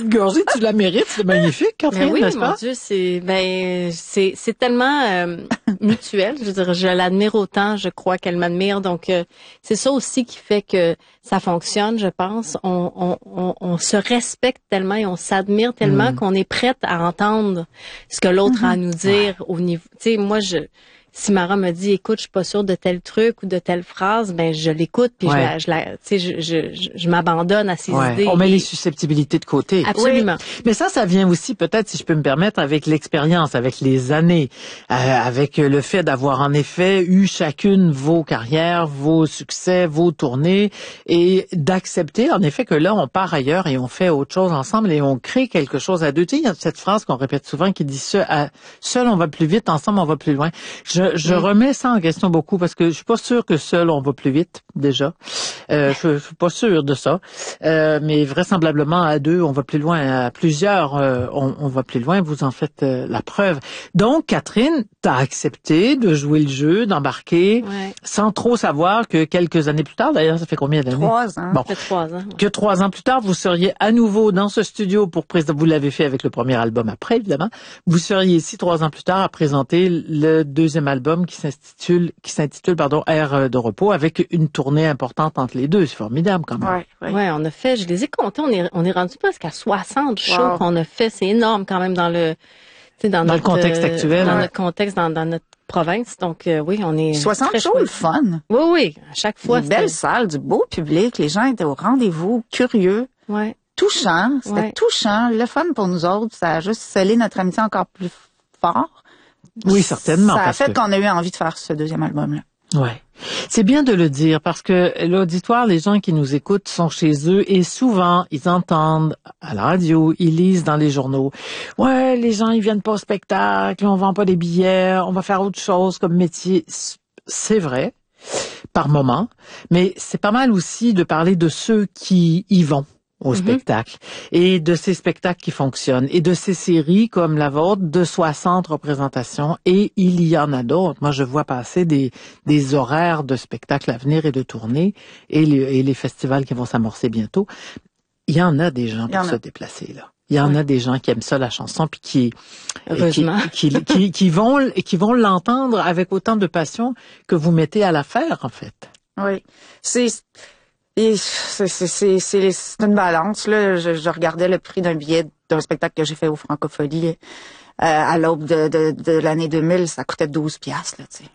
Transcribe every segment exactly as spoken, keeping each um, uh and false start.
petite gorgée, tu la mérites, c'est magnifique, Catherine, ben oui, n'est-ce mon pas? Dieu, c'est ben c'est c'est tellement euh, mutuel. Je veux dire, je l'admire autant, je crois qu'elle m'admire. Donc euh, c'est ça aussi qui fait que ça fonctionne, je pense. On on on, on se respecte tellement et on s'admire tellement Mm. qu'on est prête à entendre ce que l'autre a à nous dire Ouais. au niveau. Tu sais, moi je si Mara me dit, écoute, je suis pas sûre de tel truc ou de telle phrase, ben je l'écoute puis Ouais. je la, je la, tu sais, je, je, je, je m'abandonne à ses Ouais. idées. On met et- les susceptibilités de côté. Absolument. Oui. Mais ça, ça vient aussi, peut-être, si je peux me permettre, avec l'expérience, avec les années, euh, avec le fait d'avoir en effet eu chacune vos carrières, vos succès, vos tournées, et d'accepter, en effet, que là, on part ailleurs et on fait autre chose ensemble et on crée quelque chose à deux. Tu sais, il y a cette phrase qu'on répète souvent qui dit seul, à, seul on va plus vite, ensemble on va plus loin. Je, je Mm. remets ça en question beaucoup parce que je suis pas sûre que seul on va plus vite, déjà. Euh, je, je suis pas sûre de ça. Euh, mais vraisemblablement à deux, on va plus loin. À plusieurs, euh, on, on va plus loin. Vous en faites euh, la preuve. Donc, Catherine, t'as accepté de jouer le jeu, d'embarquer, Ouais. sans trop savoir que quelques années plus tard, d'ailleurs, ça fait combien d'années? Trois ans. Bon. Ça fait trois ans. ouais. Que trois ans plus tard, vous seriez à nouveau dans ce studio pour présenter, vous l'avez fait avec le premier album après, évidemment, vous seriez ici trois ans plus tard à présenter le deuxième album qui s'intitule, qui s'intitule, pardon, Air de repos, avec une tournée importante entre les deux. C'est formidable, quand même. Ouais, ouais. Ouais, on a fait, je les ai comptés, on est, on est rendu presque à soixante shows Wow. qu'on a fait. C'est énorme quand même dans le, tu sais, dans, Dans le notre, contexte euh, actuel. Dans Ouais. notre contexte, dans, dans notre province. Donc, euh, oui, on est soixante très shows, le chouette. fun. Oui, oui, à chaque fois. Des belles salles, du beau public. Les gens étaient au rendez-vous, curieux, Ouais. touchants. C'était Ouais. touchant, le fun pour nous autres. Ça a juste scellé notre amitié encore plus fort. Oui, certainement. Ça a parce fait que- qu'on a eu envie de faire ce deuxième album-là. Ouais. C'est bien de le dire parce que l'auditoire, les gens qui nous écoutent sont chez eux et souvent ils entendent à la radio, ils lisent dans les journaux. Ouais, les gens ils viennent pas au spectacle, on vend pas des billets, on va faire autre chose comme métier. C'est vrai par moment, mais c'est pas mal aussi de parler de ceux qui y vont au Mhm. spectacle et de ces spectacles qui fonctionnent et de ces séries comme la vôtre de soixante représentations et il y en a d'autres. Moi, je vois passer des, des horaires de spectacles à venir et de tournées et les, et les festivals qui vont s'amorcer bientôt. Il y en a des gens Il y pour en se a. déplacer, là. Il y en Ouais. a des gens qui aiment ça, la chanson, puis qui, qui, Heureusement. qui, qui, qui vont, qui vont l'entendre avec autant de passion que vous mettez à la faire, en fait. Oui. C'est, et c'est, c'est, c'est, c'est, c'est une balance, là. Je, je regardais le prix d'un billet d'un spectacle que j'ai fait au Francophonie, euh, à l'aube de, de, de l'année deux mille, ça coûtait douze piastres, là, tu sais.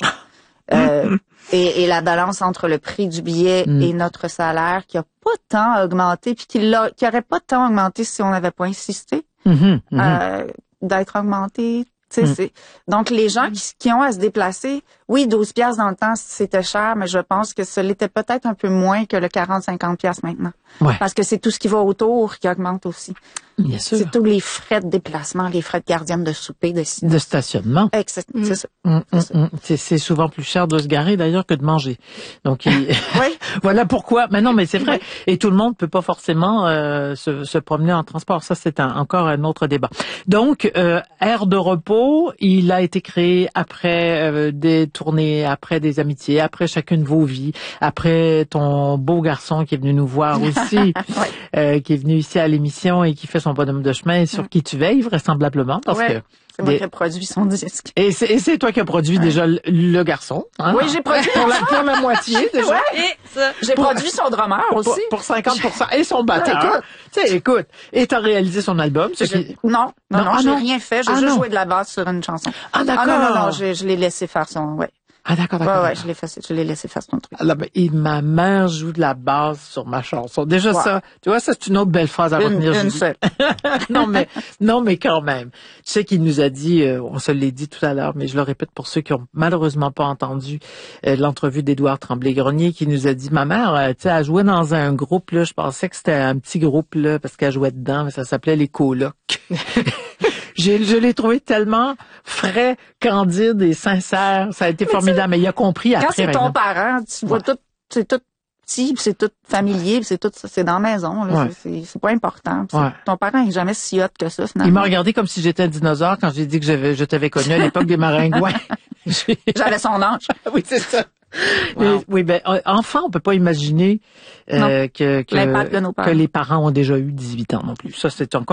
Euh, et, et la balance entre le prix du billet Mm. et notre salaire qui a pas tant augmenté, puis qui, l'a, qui aurait pas tant augmenté si on n'avait pas insisté Mhm, mhm. euh, d'être augmenté. Tu sais, Mm. c'est... Donc, les gens qui, qui ont à se déplacer, oui, douze piastres dans le temps, c'était cher, mais je pense que ce l'était peut-être un peu moins que le quarante cinquante piastres maintenant. Ouais. Parce que c'est tout ce qui va autour qui augmente aussi. Bien sûr. C'est tous les frais de déplacement, les frais de gardienne de souper, de... De stationnement. Ex- C'est ça. Hum, C'est hum, ça. hum. C'est, c'est souvent plus cher de se garer d'ailleurs que de manger. Donc il- Oui. voilà pourquoi. Mais non, mais c'est vrai. Et tout le monde peut pas forcément euh, se, se promener en transport. Ça, c'est un- encore un autre débat. Donc, euh, Air de repos, il a été créé après euh, des tournées, après des amitiés, après chacune de vos vies, après ton beau garçon qui est venu nous voir aussi, Ouais. euh, qui est venu ici à l'émission et qui fait son bonhomme de chemin et sur qui tu veilles vraisemblablement parce Ouais. que C'est moi des- qui ai produit son disque. et c'est, et c'est toi qui as produit déjà le, le garçon. Hein? Oui, j'ai produit pour la, pour la moitié déjà. Ouais. Et ça. J'ai Pour- produit son drummer Pour, aussi. pour cinquante pour cent et son batteur. Écoute. Tu sais, écoute. Et t'as réalisé son album. Ce Je- qui... Non, non, Non, non, ah j'ai non. rien fait. J'ai Ah juste non. joué de la basse sur une chanson. Ah, d'accord. Ah non, non, non, je, je l'ai laissé faire son... Ouais, Ah, d'accord, ouais, d'accord. ouais, d'accord. je l'ai, fait, je l'ai laissé faire son truc. Ah, là, ben, et ma mère joue de la basse sur ma chanson. Déjà Ouais. ça, tu vois, ça c'est une autre belle phrase à Une, retenir. une Julie. seule. non mais non mais quand même. Tu sais qu'il nous a dit, euh, on se l'est dit tout à l'heure, mais je le répète pour ceux qui ont malheureusement pas entendu euh, l'entrevue d'Édouard Tremblay-Grenier, qui nous a dit, ma mère, euh, tu sais, elle jouait dans un groupe là, je pensais que c'était un petit groupe là parce qu'elle jouait dedans, mais ça s'appelait les colocs. J'ai, je l'ai trouvé tellement frais, candide et sincère. Ça a été formidable. Mais il a compris Quand après. c'est ton maintenant. parent, tu vois Ouais. tout, c'est tout petit, puis c'est tout familier, puis c'est tout, c'est dans la maison, là. Ouais. C'est, c'est, c'est pas important. Puis Ouais. c'est- Ton parent est jamais si hot que ça, finalement. Il m'a regardé comme si j'étais un dinosaure quand j'ai dit que j'avais, je t'avais connu à l'époque des maringouins. J'ai- J'avais son âge. oui, c'est ça. Wow. Et- oui, ben, euh, enfant, on peut pas imaginer euh, que, que, L'impact de nos parents. que les parents ont déjà eu dix-huit ans non plus. Ça, c'est encore